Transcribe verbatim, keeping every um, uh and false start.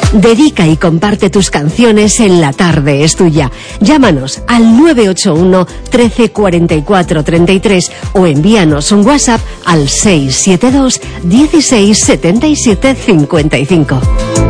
Dedica y comparte tus canciones en La Tarde es Tuya. Llámanos al nueve ocho uno, trece, cuarenta y cuatro, treinta y tres o envíanos un WhatsApp al seis siete dos, dieciséis, setenta y siete, cincuenta y cinco.